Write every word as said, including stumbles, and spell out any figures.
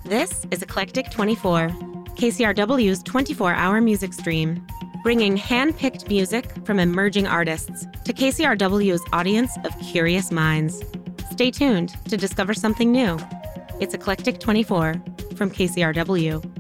This is Eclectic twenty-four, K C R W's twenty-four hour music stream, bringing hand-picked music from emerging artists to K C R W's audience of curious minds. Stay tuned to discover something new. It's Eclectic twenty-four from K C R W.